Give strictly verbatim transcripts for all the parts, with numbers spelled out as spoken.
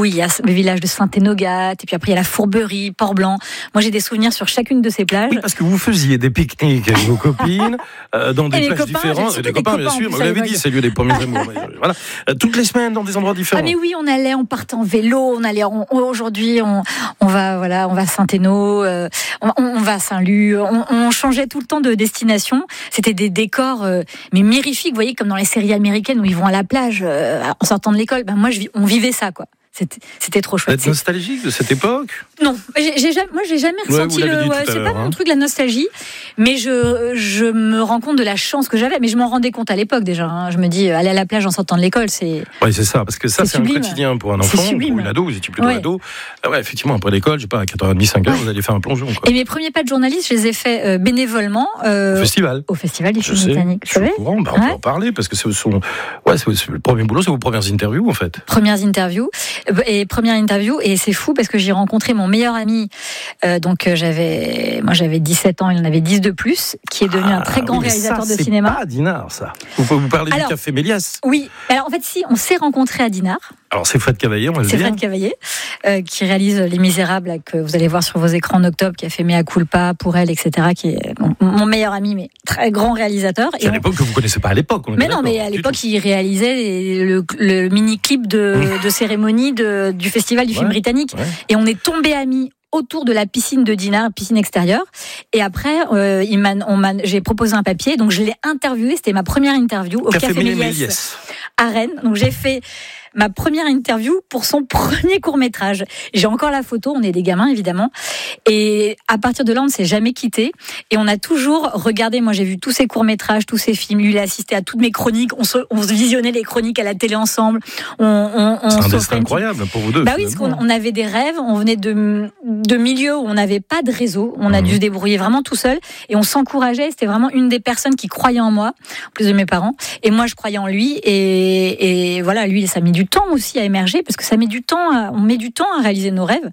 il y a le village de Saint-Énogat, et puis après il y a la Fourberie, Port-Blanc. Moi j'ai des souvenirs sur chacune de ces plages. Oui, parce que vous faisiez des pique-niques avec vos copines, euh, dans des et plages copains, différentes. Et les copains, bien sûr, vous l'avez dit, c'est lieu des premiers amours. Voilà. Euh, toutes les semaines dans des endroits différents. Ah mais oui, on allait, on partait en vélo, on allait, on, aujourd'hui on, on va, voilà, on va à Saint-Éno, euh, on, on va à Saint-Lô, on, on changeait tout le temps de destination. C'était des décors, euh, mais mirifiques, vous voyez, comme dans les séries américaines où ils vont à la plage euh, en sortant de l'école. Ben moi, je, on vivait ça, quoi. C'était, c'était trop chouette. Vous êtes nostalgique de cette époque ? Non, j'ai, j'ai jamais, moi j'ai jamais ressenti ouais, le. Ouais, c'est pas hein. mon truc la nostalgie, mais je je me rends compte de la chance que j'avais. Mais je m'en rendais compte à l'époque déjà. Hein. Je me dis aller à la plage en sortant de l'école, c'est. Oui, c'est ça, parce que ça c'est, c'est un quotidien pour un enfant, pour une ado. Vous étiez plutôt ouais. ado. Ah ouais, effectivement, après l'école, je sais pas, à quatre heures trente, cinq heures, ouais. vous allez faire un plongeon. Quoi. Et mes premiers pas de journaliste, je les ai faits euh, bénévolement. Euh, au festival. Au festival du film sais, britannique. Je suis au courant. Bah, on ouais. peut en parler parce que c'est, son... ouais, c'est, c'est le premier boulot, c'est vos premières interviews en fait. Premières interviews et première interview et c'est fou parce que j'ai rencontré mon meilleur ami. Euh, donc j'avais, moi j'avais dix-sept ans, il en avait dix de plus, qui est devenu ah, un très grand oui, réalisateur ça, de cinéma. C'est pas à Dinard, ça. Vous, vous parlez alors, du Café Méliès. Oui. Alors en fait, si, on s'est rencontrés à Dinard. Alors c'est Fred Cavaillé, on va le C'est dire. Fred Cavaillé euh, qui réalise Les Misérables que vous allez voir sur vos écrans en octobre, qui a fait Mea Culpa pour elle, et cetera. Qui est mon, mon meilleur ami, mais très grand réalisateur. C'est à l'époque on... que vous connaissez pas à l'époque. On mais non, mais à l'époque il réalisait le, le mini clip de, de cérémonie de, du festival du ouais, film britannique, ouais. et on est tombés amis autour de la piscine de Dinard, piscine extérieure. Et après, euh, il m'a, on m'a, j'ai proposé un papier, donc je l'ai interviewé. C'était ma première interview au Café, Café Méliès, Méliès à Rennes. Donc j'ai fait ma première interview pour son premier court-métrage. J'ai encore la photo, on est des gamins évidemment. Et à partir de là, on ne s'est jamais quittés. Et on a toujours regardé, moi j'ai vu tous ses courts-métrages, tous ses films. Lui, il a assisté à toutes mes chroniques. On se, on se visionnait les chroniques à la télé ensemble. On, on, on C'est un destin incroyable pour vous deux. Bah oui, parce qu'on on avait des rêves. On venait de, de milieux où on n'avait pas de réseau. On a mmh. dû se débrouiller vraiment tout seul. Et on s'encourageait. C'était vraiment une des personnes qui croyait en moi, en plus de mes parents. Et moi, je croyais en lui. Et, et voilà, lui, ça a mis du temps aussi à émerger parce que ça met du temps à, on met du temps à réaliser nos rêves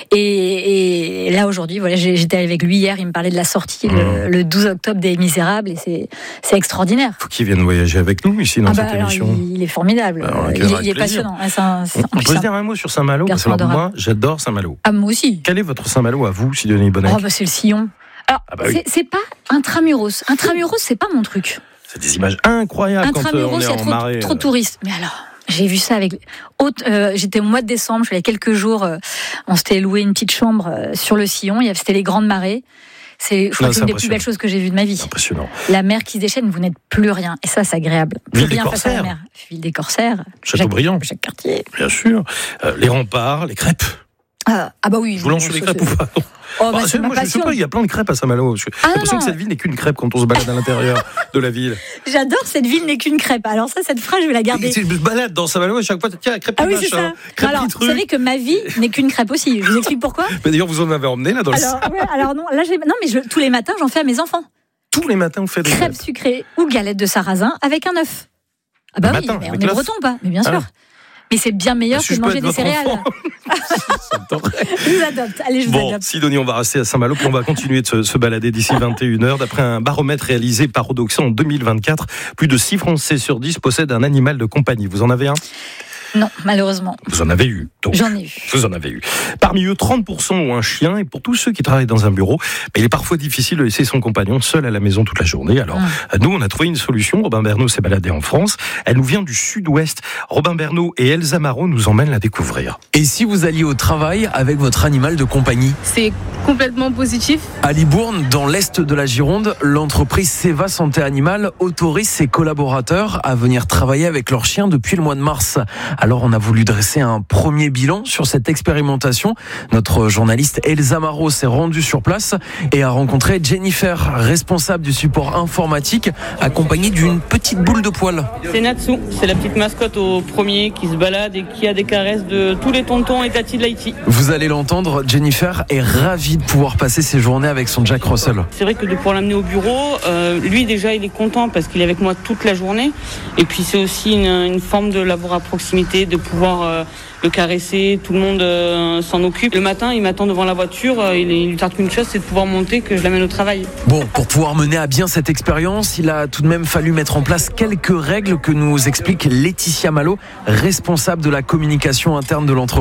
et, et là aujourd'hui voilà j'étais avec lui hier, il me parlait de la sortie mmh. le, le douze octobre des Misérables et c'est, c'est extraordinaire. Faut qu'il vienne voyager avec nous ici dans ah bah cette alors, émission. Il, il est formidable, alors, il, il est passionnant. C'est un, c'est, on, on peut se dire un mot sur Saint-Malo parce que alors, moi j'adore Saint-Malo. Ah moi aussi. Quel est votre Saint-Malo à vous, Sidonie Bonnec? Oh bah c'est le Sillon. Alors ah bah oui. c'est, c'est pas intramuros. Intramuros c'est pas mon truc. C'est des images incroyables quand euh, on est en trop, marée. Trop touristes. Mais alors. J'ai vu ça avec. Euh, j'étais au mois de décembre, je suis allée quelques jours. Euh, on s'était loué une petite chambre euh, sur le Sillon. Il y avait, c'était les grandes marées. C'est, je crois non, que c'est une des plus belles choses que j'ai vues de ma vie. Impressionnant. La mer qui se déchaîne, vous n'êtes plus rien. Et ça, c'est agréable. Plus Ville rien des face à la mer. Ville des Corsaires. Chateaubriand. Chaque quartier. Bien sûr. Euh, les remparts, les crêpes. Ah, ah bah oui. Je vous lance sur les crêpes ou pas? Oh, bah, bah, c'est moi, je sais pas, il y a plein de crêpes à Saint-Malo. J'ai ah, l'impression que cette ville n'est qu'une crêpe quand on se balade à l'intérieur de la ville. J'adore cette ville n'est qu'une crêpe. Alors ça, cette phrase, je vais la garder. Je me balade dans Saint-Malo et chaque fois, tiens, crêpe ah oui, c'est ça. Crêpe alors, vous savez que ma vie n'est qu'une crêpe aussi. Je vous explique pourquoi. Mais d'ailleurs, vous en avez emmené là dans le alors, ouais, alors non, là, j'ai... non, mais je... tous les matins, j'en fais à mes enfants. Tous les matins, on fait des crêpes, crêpes sucrées ou galettes de sarrasin avec un œuf. Ah bah le oui, matin, mais on est breton pas, mais bien sûr. Ah. Mais c'est bien meilleur que de manger des céréales. Je vous adopte. Allez, je vous bon, adopte. Sidonie, on va rester à Saint-Malo, puis on va continuer de se, se balader d'ici vingt et une heures. D'après un baromètre réalisé par Odoxa en deux mille vingt-quatre, plus de six Français sur dix possèdent un animal de compagnie. Vous en avez un ? Non, malheureusement. Vous en avez eu. Donc, J'en ai eu. Vous en avez eu. Parmi eux, trente pour cent ont un chien. Et pour tous ceux qui travaillent dans un bureau, bah, il est parfois difficile de laisser son compagnon seul à la maison toute la journée. Alors, ah. nous, on a trouvé une solution. Robin Bernot s'est baladé en France. Elle nous vient du sud-ouest. Robin Bernot et Elsa Marot nous emmènent la découvrir. Et si vous alliez au travail avec votre animal de compagnie ? C'est complètement positif. À Libourne, dans l'est de la Gironde, l'entreprise Seva Santé Animale autorise ses collaborateurs à venir travailler avec leur chien depuis le mois de mars. Alors, on a voulu dresser un premier bilan sur cette expérimentation. Notre journaliste Elsa Marot s'est rendue sur place et a rencontré Jennifer, responsable du support informatique, accompagnée d'une petite boule de poil. C'est Natsu, c'est la petite mascotte au premier qui se balade et qui a des caresses de tous les tontons et tatis de l'Haïti. Vous allez l'entendre, Jennifer est ravie de pouvoir passer ses journées avec son Jack Russell. C'est vrai que de pouvoir l'amener au bureau, euh, lui déjà il est content parce qu'il est avec moi toute la journée. Et puis c'est aussi une, une forme de l'avoir à proximité, de pouvoir euh, le caresser, tout le monde euh, s'en occupe. Le matin, il m'attend devant la voiture, euh, il, il lui tarde qu'une chose, c'est de pouvoir monter, que je l'amène au travail. Bon, pour pouvoir mener à bien cette expérience, il a tout de même fallu mettre en place quelques règles que nous explique Laetitia Malo, responsable de la communication interne de l'entreprise.